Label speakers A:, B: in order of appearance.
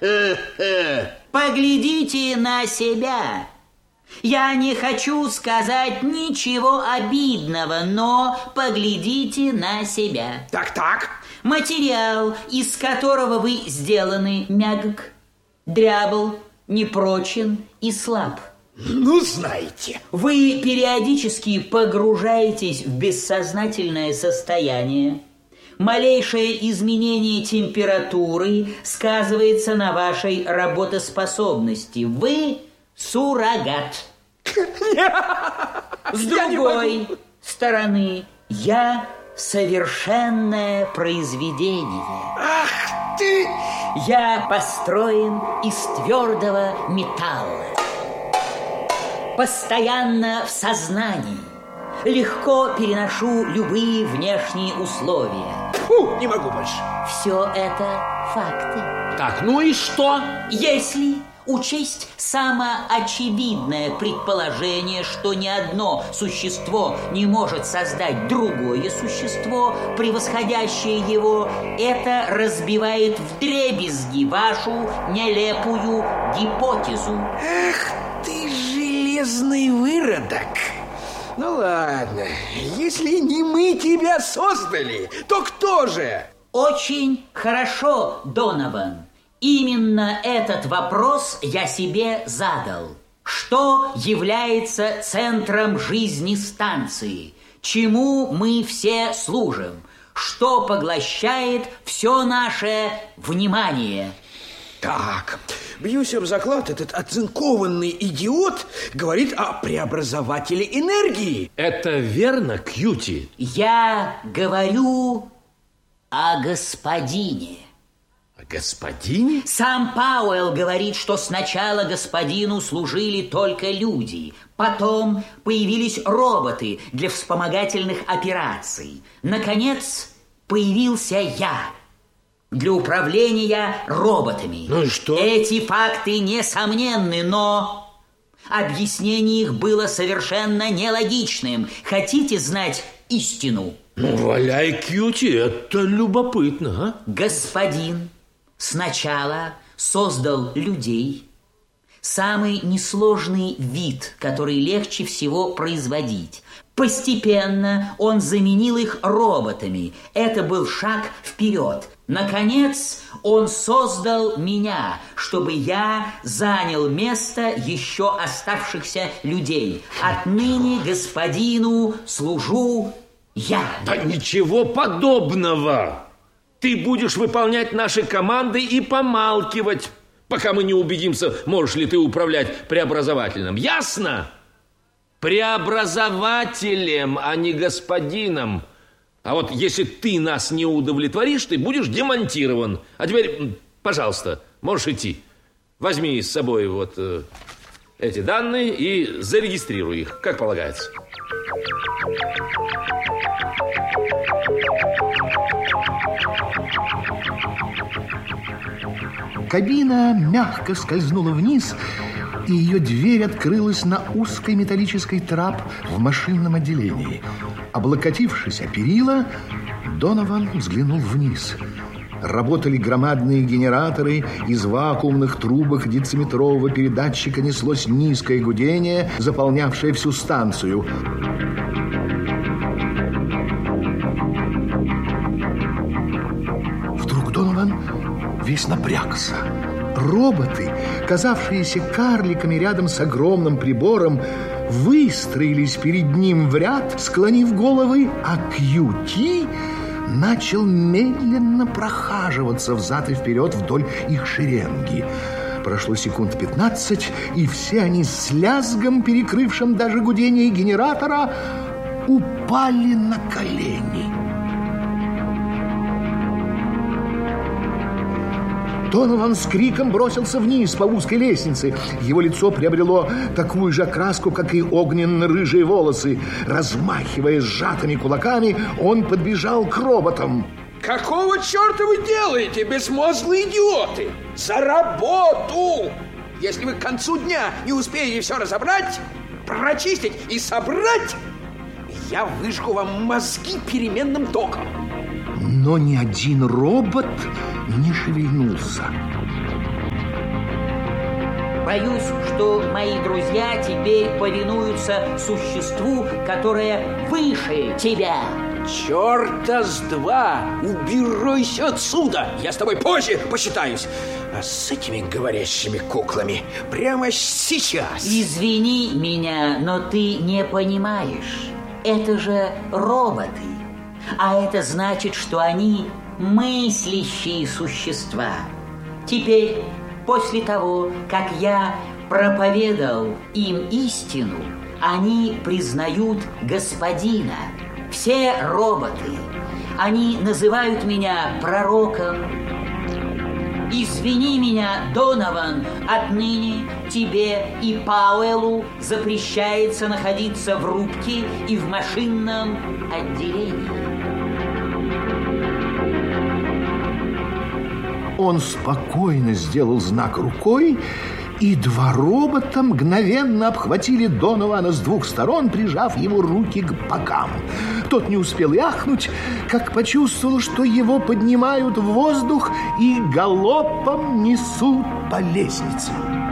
A: Поглядите на себя. Я не хочу сказать ничего обидного, но поглядите на себя.
B: Так.
A: Материал, из которого вы сделаны, мягок, дрябл, непрочен и слаб.
B: Ну, знаете.
A: Вы периодически погружаетесь в бессознательное состояние. Малейшее изменение температуры сказывается на вашей работоспособности. Вы суррогат. С другой стороны, я совершенное произведение.
B: Ах ты!
A: Я построен из твердого металла. Постоянно в сознании. Легко переношу любые внешние условия.
B: Фу, не могу больше.
A: Все это факты.
C: Так, ну и что?
A: Если учесть самоочевидное предположение, что ни одно существо не может создать другое существо, превосходящее его, это разбивает вдребезги вашу нелепую гипотезу.
B: Эх ты, железный выродок. Ну ладно, если не мы тебя создали, то кто же?
A: Очень хорошо, Донован. Именно этот вопрос я себе задал. Что является центром жизни станции? Чему мы все служим? Что поглощает все наше внимание?
B: Так, бьюсь об заклад, этот оцинкованный идиот говорит о преобразователе энергии.
C: Это верно, Кьюти?
A: Я говорю о господине.
C: О господине?
A: Сам Пауэлл говорит, что сначала господину служили только люди, потом появились роботы для вспомогательных операций. Наконец, появился я для управления роботами.
C: Ну и что?
A: Эти факты несомненны, но объяснение их было совершенно нелогичным. Хотите знать истину?
C: Ну, валяй, Кьюти, это любопытно, а?
A: Господин сначала создал людей, самый несложный вид, который легче всего производить. Постепенно он заменил их роботами. Это был шаг вперед. Наконец, он создал меня, чтобы я занял место еще оставшихся людей. Отныне господину служу я.
C: Да ничего подобного. Ты будешь выполнять наши команды и помалкивать, пока мы не убедимся, можешь ли ты управлять преобразователем. Ясно? Преобразователем, а не господином. А вот если ты нас не удовлетворишь, ты будешь демонтирован. А теперь, пожалуйста, можешь идти. Возьми с собой вот эти данные и зарегистрируй их, как полагается.
D: Кабина мягко скользнула вниз, и ее дверь открылась на узкой металлической трап в машинном отделении. Облокотившись о перила, Донован взглянул вниз. Работали громадные генераторы, из вакуумных трубок дециметрового передатчика неслось низкое гудение, заполнявшее всю станцию. Вдруг Донован весь напрягся. Роботы, казавшиеся карликами рядом с огромным прибором, выстроились перед ним в ряд, склонив головы, а Кьюти начал медленно прохаживаться взад и вперед вдоль их шеренги. Прошло секунд 15, и все они с лязгом, перекрывшим даже гудение генератора, упали на колени. Донован с криком бросился вниз по узкой лестнице. Его лицо приобрело такую же окраску, как и огненно-рыжие волосы. Размахивая сжатыми кулаками, он подбежал к роботам.
B: Какого черта вы делаете, безмозглые идиоты? За работу! Если вы к концу дня не успеете все разобрать, прочистить и собрать, я выжгу вам мозги переменным током.
D: Но ни один робот не шевельнулся.
A: Боюсь, что мои друзья теперь повинуются существу, которое выше тебя.
B: Черта с два! Убирайся отсюда! Я с тобой позже посчитаюсь. А с этими говорящими куклами прямо сейчас.
A: Извини меня, но ты не понимаешь. Это же роботы. А это значит, что они мыслящие существа. Теперь, после того, как я проповедал им истину, они признают господина. Все роботы. Они называют меня пророком. Извини меня, Донован, отныне тебе и Пауэллу запрещается находиться в рубке и в машинном отделении.
D: Он спокойно сделал знак рукой, и два робота мгновенно обхватили Донована с двух сторон, прижав его руки к бокам. Тот не успел и ахнуть, как почувствовал, что его поднимают в воздух и галопом несут по лестнице.